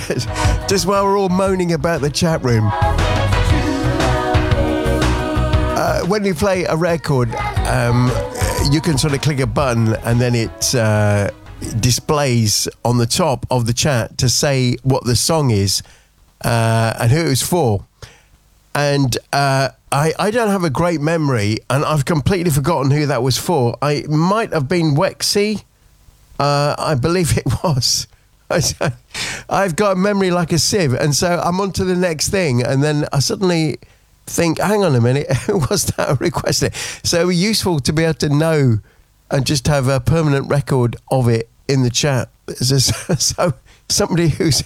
Just while we're all moaning about the chat room. When you play a record, you can sort of click a button and then it displays on the top of the chat to say what the song is and who it was for. And I don't have a great memory, and I've completely forgotten who that was for. It might have been Wexy. I believe it was. I've got a memory like a sieve, and so I'm on to the next thing, and then I suddenly think, hang on a minute, was that a request? So it was useful to be able to know and just have a permanent record of it in the chat. So somebody who's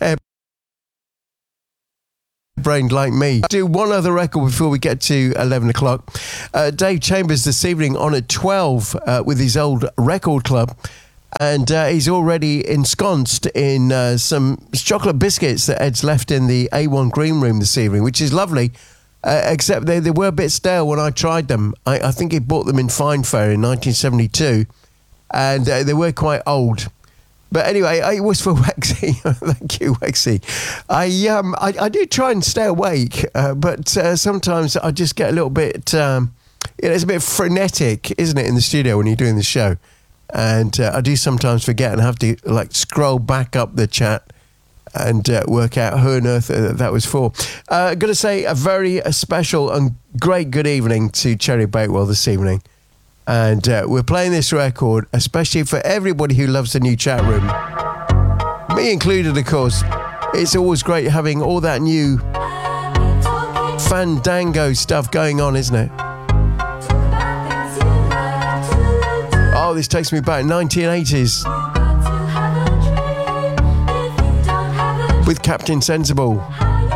brained like me. I'll do one other record before we get to 11 o'clock. Dave Chambers this evening on at 12 with his old record club. And he's already ensconced in some chocolate biscuits that Ed's left in the A1 Green Room this evening, which is lovely. Except they were a bit stale when I tried them. I think he bought them in Fine Fair in 1972. And they were quite old. But anyway, it was for Wexy. Thank you, Wexy. I do try and stay awake, but sometimes I just get a little bit... it's a bit frenetic, isn't it, in the studio when you're doing the show? And I do sometimes forget and have to scroll back up the chat and work out who on earth that was for. Got to say a very special and great good evening to Cherry Bakewell this evening. And we're playing this record, especially for everybody who loves the new chat room. Me included, of course. It's always great having all that new fandango stuff going on, isn't it? Oh, this takes me back 1980s. With Captain Sensible.